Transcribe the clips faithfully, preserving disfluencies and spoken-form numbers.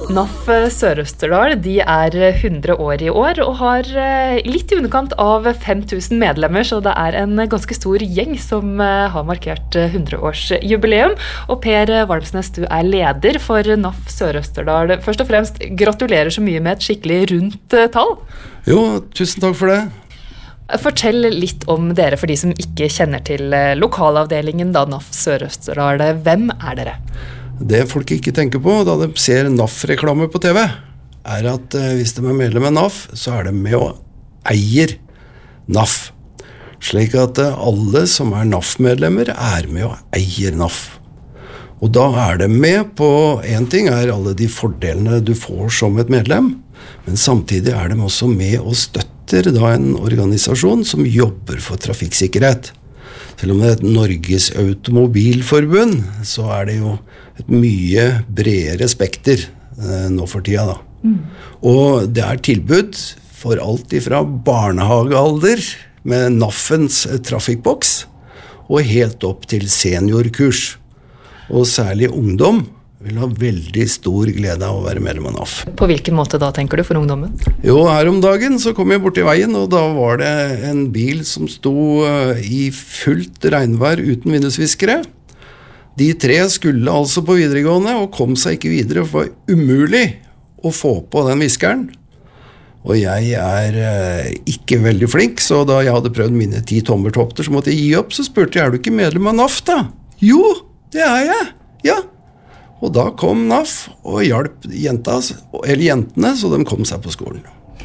NAF Sør-Østerdal, de er hundre år i år og har litt i underkant av fem tusen medlemmer, så det er en ganske stor gjeng som har markert hundreårsjubileum. Og Per Valmsnes, du er leder for NAF Sør-Østerdal. Først og fremst, gratulerer så mye med et skikkelig rundt tall. Jo, tusen takk for det. Fortell litt om dere for de som ikke kjenner til lokalavdelingen da NAF Sør-Østerdal. Hvem er dere? Det folk ikke tenker på da de ser NAF-reklame på T V, er at eh, hvis de er medlem av NAF, så er de med og eier NAF. Slik at eh, alle som er NAF-medlemmer er med og eier NAF. Og da er de med på, en ting er alle de fordelene du får som et medlem, men samtidig er de også med og støtter da en organisasjon som jobber for trafikksikkerhet. Selv om det er et Norges Automobilforbund, så er det jo et mye bredere spekter eh, nå for tida da. Mm. Og det er tilbud for alt ifra barnehagealder med NAFens trafikkboks og helt opp til seniorkurs. Og særlig ungdom vil ha veldig stor glede av å være medlem av NAF. På hvilken måte da, tenker du, for ungdommen? Jo, her om dagen så kom jeg bort i veien, og da var det en bil som sto uh, i fullt regnvær uten vindusviskere. De tre skulle altså på videregående og kom seg ikke videre, for det var umulig å få på den viskeren. Og jeg er uh, ikke veldig flink, så da jeg hadde prøvd mine ti tommertopter, så måtte jeg gi opp, så spurte jeg, er du ikke medlem av NAF da? Jo, det er jeg, ja. Og da kom NAF og hjalp jenta, eller jentene, så de kom seg på skolen.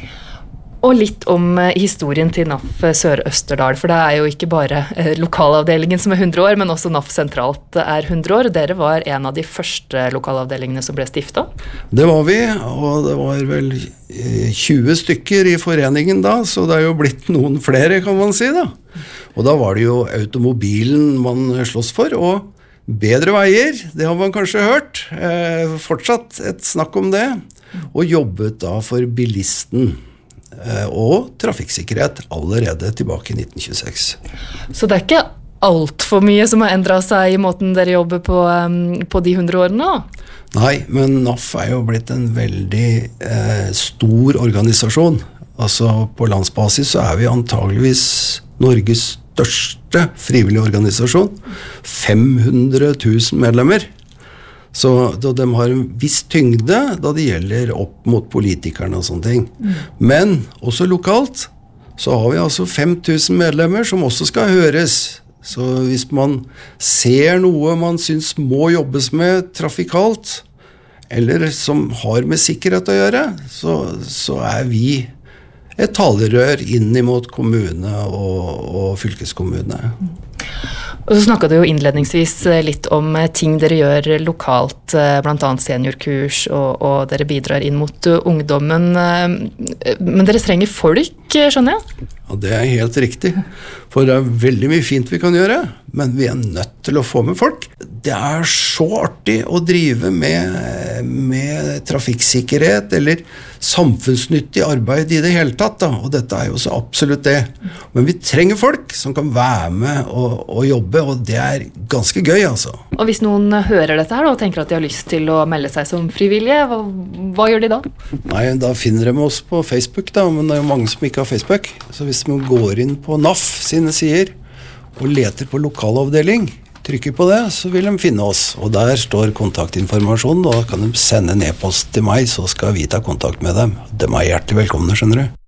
Og litt om historien til NAF Sør-Østerdal, for det er jo ikke bare lokalavdelingen som er hundre år, men også NAF sentralt er hundre år. Dere var en av de første lokalavdelingene som ble stiftet. Det var vi, og det var vel tjue stykker i foreningen da, så det er jo blitt noen flere, kan man si da. Og da var det jo automobilen man slåss for, og bedre veier, det har man kanskje hørt, eh, fortsatt et snakk om det, og jobbet da for bilisten eh, og trafikksikkerhet allerede tilbake i nitten tjueseks. Så det er ikke alt for mye som har endret seg i måten dere jobber på, um, på de hundre årene da? Nei, men NAF er jo blitt en veldig eh, stor organisasjon. Altså på landsbasis så er vi antageligvis Norges største frivillige organisasjon, fem hundre tusen medlemmer. Så de har en viss tyngde da det gjelder opp mot politikerne og sånne ting. Mm. Men også lokalt så har vi altså fem tusen medlemmer som også skal høres. Så hvis man ser noe man synes må jobbes med trafikalt, eller som har med sikkerhet å gjøre, så, så er vi et talerør inn imot kommune og, og fylkeskommune. Og så snakket du jo innledningsvis litt om ting dere gjør lokalt, blant annet seniorkurs, og, og dere bidrar inn mot ungdommen. Men dere trenger folk, skjønner jeg? Ja, det er helt riktig. For det er veldig mye fint vi kan gjøre, men vi er nødt til å få med folk. Det er så artig å drive med, med trafikksikkerhet eller samfunnsnyttig arbeid i det hele tatt, da. Og dette er jo så absolutt det. Men vi trenger folk som kan være med og, og jobbe, og det er ganske gøy, altså. Og hvis noen hører dette her og tenker at de har lyst til å melde seg som frivillige, hva, hva gjør de da? Nei, da finner de oss på Facebook, da, men det er jo mange som ikke har Facebook. Så hvis man går inn på NAF sine sider og leter på lokalavdeling, trykker på det, så vil de finne oss. Og der står kontaktinformasjon, og da kan de sende en e-post til meg, så skal vi ta kontakt med dem. De er hjertelig velkomne, skjønner du.